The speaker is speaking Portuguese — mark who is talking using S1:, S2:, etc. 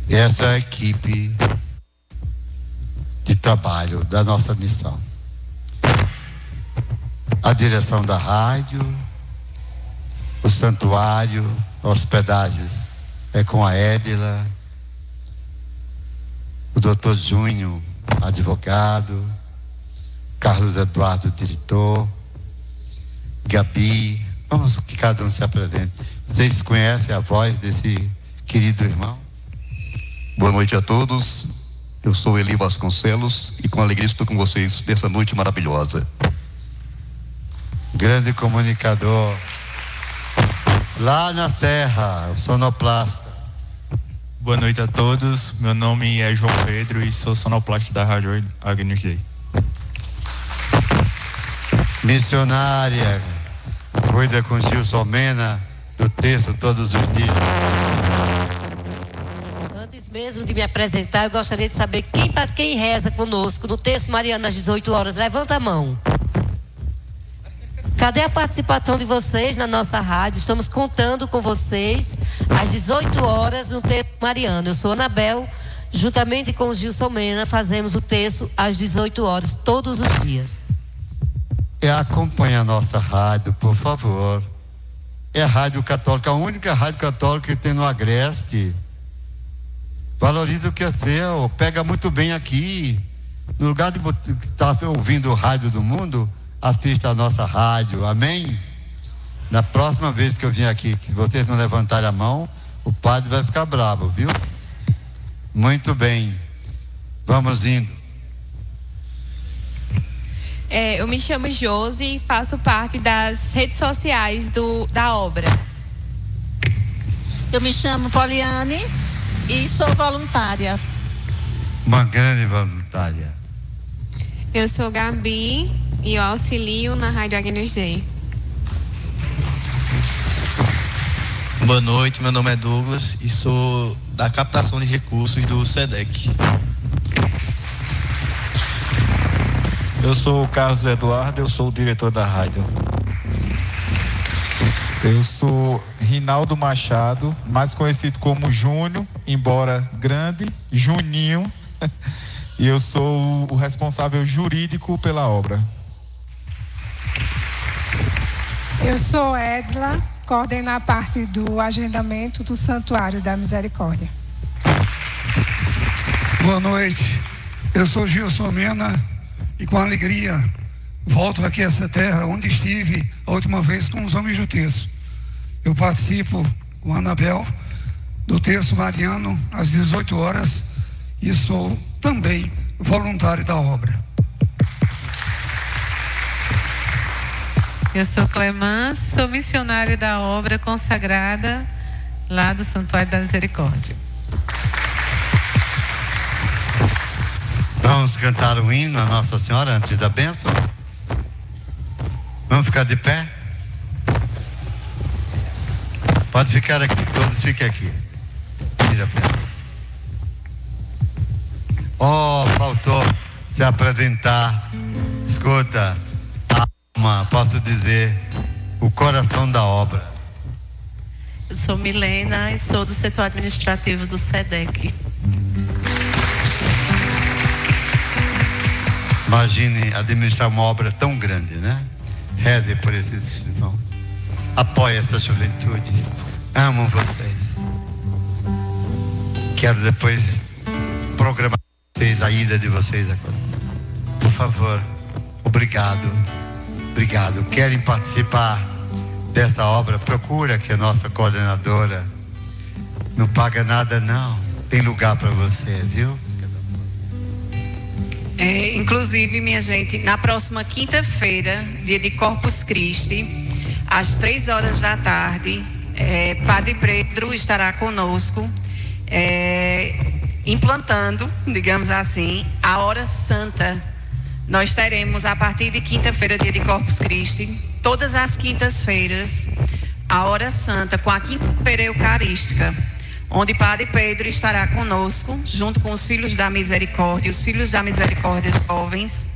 S1: Essa é a equipe de trabalho da nossa missão. A direção da rádio, o santuário, hospedagens é com a Édila, o doutor Júnior, advogado, Carlos Eduardo, diretor, Gabi. Vamos que cada um se apresente. Vocês conhecem a voz desse querido irmão?
S2: Boa noite a todos. Eu sou Eli Vasconcelos e com alegria estou com vocês nessa noite maravilhosa.
S1: Grande comunicador lá na Serra, o sonoplasta.
S3: Boa noite a todos. Meu nome é João Pedro e sou sonoplasta da Rádio Agnus Dei.
S1: Missionária, cuida com Gilson Mena do texto todos os dias.
S4: Antes mesmo de me apresentar, eu gostaria de saber quem reza conosco no texto mariano às 18 horas. Levanta a mão. Cadê a participação de vocês na nossa rádio? Estamos contando com vocês às 18 horas no texto mariano. Eu sou Anabel, juntamente com o Gilson Mena, fazemos o texto às 18 horas todos os dias.
S1: Acompanhe a nossa rádio, por favor. É a rádio católica, a única rádio católica que tem no Agreste. Valoriza o que é seu, pega muito bem aqui. No lugar de estar ouvindo o rádio do mundo, assista a nossa rádio, amém? Na próxima vez que eu vim aqui, se vocês não levantarem a mão, o padre vai ficar bravo, viu? Muito bem, vamos indo.
S5: Eu me chamo Josi e faço parte das redes sociais da obra.
S6: Eu me chamo Poliane e sou voluntária.
S1: Uma grande voluntária.
S5: Eu sou Gabi e eu auxilio na Rádio Agnus Dei.
S7: Boa noite, meu nome é Douglas e sou da captação de recursos do SEDEC.
S8: Eu sou o Carlos Eduardo, eu sou o diretor da rádio. Eu sou Rinaldo Machado, mais conhecido como Júnior, embora grande, Juninho, e eu sou o responsável jurídico pela obra.
S9: Eu sou Edla, coordeno a parte do agendamento do Santuário da Misericórdia.
S10: Boa noite, eu sou Gilson Mena e com alegria volto aqui a essa terra onde estive a última vez com os homens do texto. Eu participo com a Anabel do texto mariano às 18 horas e sou também voluntário da obra.
S11: Eu sou Clemãs, sou missionária da obra consagrada lá do Santuário da Misericórdia.
S1: Vamos cantar o hino a Nossa Senhora antes da bênção? Vamos ficar de pé? Pode ficar aqui, todos fiquem aqui. Tira a pé. Faltou se apresentar. Escuta, a alma, posso dizer, o coração da obra.
S11: Eu sou Milena e sou do setor administrativo do SEDEC.
S1: Imagine administrar uma obra tão grande, né? Reze por esses irmãos. Apoie essa juventude. Amo vocês. Quero depois programar a ida de vocês agora. Por favor, obrigado. Obrigado. Querem participar dessa obra? Procura que a nossa coordenadora não paga nada, não. Tem lugar para você, viu?
S12: Inclusive, minha gente, na próxima quinta-feira, dia de Corpus Christi, às 3 horas da tarde, Padre Pedro estará conosco, implantando, digamos assim, a hora santa. Nós teremos, a partir de quinta-feira, dia de Corpus Christi, todas as quintas-feiras, a hora santa com a quinta-feira eucarística, onde Padre Pedro estará conosco, junto com os Filhos da Misericórdia, os Filhos da Misericórdia jovens,